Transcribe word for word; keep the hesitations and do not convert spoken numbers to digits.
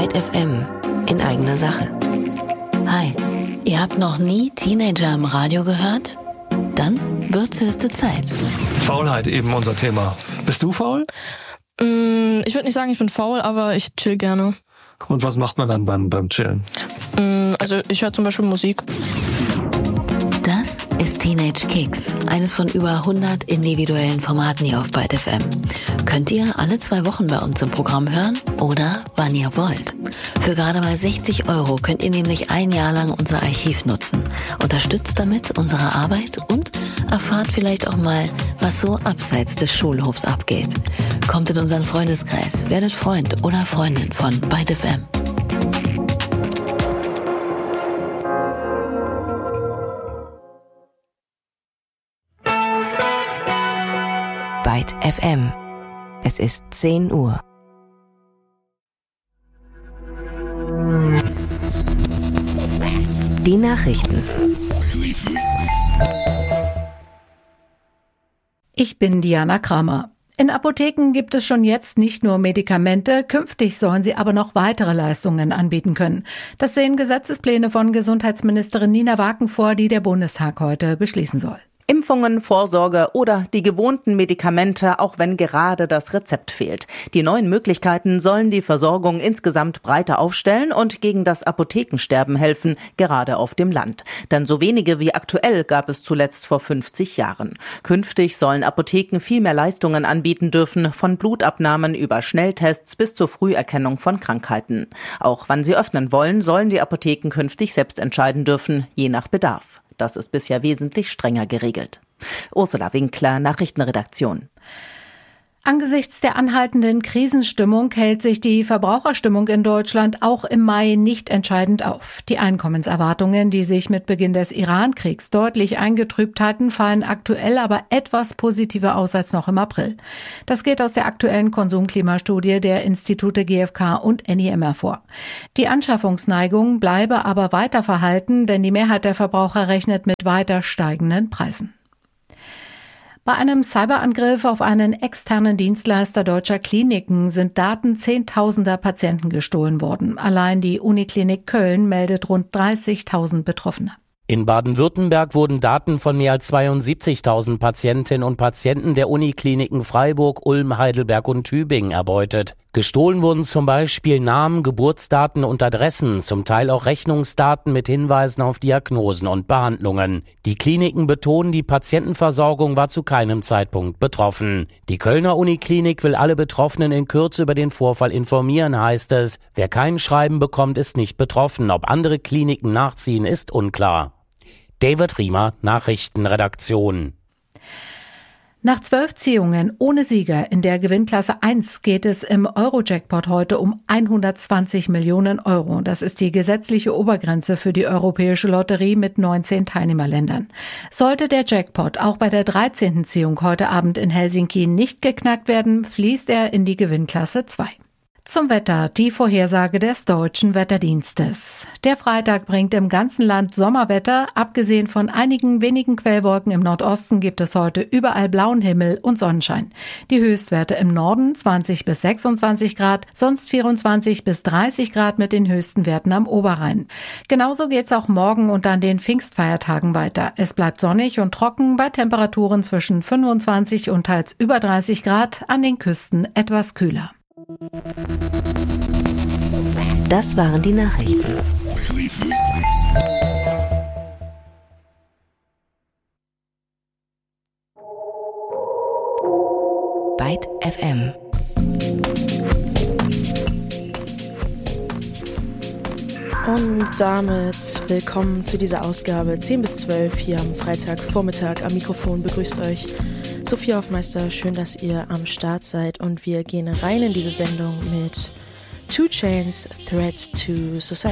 Byte F M in eigener Sache. Hi, ihr habt noch nie Teenager im Radio gehört? Dann wird's höchste Zeit. Faulheit eben unser Thema. Bist du faul? Mm, ich würde nicht sagen, ich bin faul, aber ich chill gerne. Und was macht man dann beim, beim Chillen? Mm, also ich höre zum Beispiel Musik. Das ist Teenage Kicks, eines von über hundert individuellen Formaten hier auf Byte F M. Könnt ihr alle zwei Wochen bei uns im Programm hören oder wann ihr wollt. Für gerade mal sechzig Euro könnt ihr nämlich ein Jahr lang unser Archiv nutzen. Unterstützt damit unsere Arbeit und erfahrt vielleicht auch mal, was so abseits des Schulhofs abgeht. Kommt in unseren Freundeskreis, werdet Freund oder Freundin von Byte F M. Byte F M. Es ist zehn Uhr. Die Nachrichten. Ich bin Diana Kramer. In Apotheken gibt es schon jetzt nicht nur Medikamente, künftig sollen sie aber noch weitere Leistungen anbieten können. Das sehen Gesetzespläne von Gesundheitsministerin Nina Waken vor, die der Bundestag heute beschließen soll. Impfungen, Vorsorge oder die gewohnten Medikamente, auch wenn gerade das Rezept fehlt. Die neuen Möglichkeiten sollen die Versorgung insgesamt breiter aufstellen und gegen das Apothekensterben helfen, gerade auf dem Land. Denn so wenige wie aktuell gab es zuletzt vor fünfzig Jahren. Künftig sollen Apotheken viel mehr Leistungen anbieten dürfen, von Blutabnahmen über Schnelltests bis zur Früherkennung von Krankheiten. Auch wann sie öffnen wollen, sollen die Apotheken künftig selbst entscheiden dürfen, je nach Bedarf. Das ist bisher wesentlich strenger geregelt. Ursula Winkler, Nachrichtenredaktion. Angesichts der anhaltenden Krisenstimmung hält sich die Verbraucherstimmung in Deutschland auch im Mai nicht entscheidend auf. Die Einkommenserwartungen, die sich mit Beginn des Iran-Kriegs deutlich eingetrübt hatten, fallen aktuell aber etwas positiver aus als noch im April. Das geht aus der aktuellen Konsumklimastudie der Institute G f K und N I M hervor. Die Anschaffungsneigung bleibe aber weiter verhalten, denn die Mehrheit der Verbraucher rechnet mit weiter steigenden Preisen. Bei einem Cyberangriff auf einen externen Dienstleister deutscher Kliniken sind Daten zehntausender Patienten gestohlen worden. Allein die Uniklinik Köln meldet rund dreißigtausend Betroffene. In Baden-Württemberg wurden Daten von mehr als zweiundsiebzigtausend Patientinnen und Patienten der Unikliniken Freiburg, Ulm, Heidelberg und Tübingen erbeutet. Gestohlen wurden zum Beispiel Namen, Geburtsdaten und Adressen, zum Teil auch Rechnungsdaten mit Hinweisen auf Diagnosen und Behandlungen. Die Kliniken betonen, die Patientenversorgung war zu keinem Zeitpunkt betroffen. Die Kölner Uniklinik will alle Betroffenen in Kürze über den Vorfall informieren, heißt es. Wer kein Schreiben bekommt, ist nicht betroffen. Ob andere Kliniken nachziehen, ist unklar. David Riemer, Nachrichtenredaktion. Nach zwölf Ziehungen ohne Sieger in der Gewinnklasse eins geht es im Euro-Jackpot heute um hundertzwanzig Millionen Euro. Das ist die gesetzliche Obergrenze für die Europäische Lotterie mit neunzehn Teilnehmerländern. Sollte der Jackpot auch bei der dreizehnten Ziehung heute Abend in Helsinki nicht geknackt werden, fließt er in die Gewinnklasse zwei. Zum Wetter, die Vorhersage des Deutschen Wetterdienstes. Der Freitag bringt im ganzen Land Sommerwetter. Abgesehen von einigen wenigen Quellwolken im Nordosten gibt es heute überall blauen Himmel und Sonnenschein. Die Höchstwerte im Norden zwanzig bis sechsundzwanzig Grad, sonst vierundzwanzig bis dreißig Grad mit den höchsten Werten am Oberrhein. Genauso geht's auch morgen und an den Pfingstfeiertagen weiter. Es bleibt sonnig und trocken bei Temperaturen zwischen fünfundzwanzig und teils über dreißig Grad, an den Küsten etwas kühler. Das waren die Nachrichten. Byte F M. Und damit willkommen zu dieser Ausgabe zehn bis zwölf hier am Freitagvormittag. Am Mikrofon begrüßt euch Sophia Hoffmeister. Schön, dass ihr am Start seid. Und wir gehen rein in diese Sendung mit two Chainz, Threat to Society.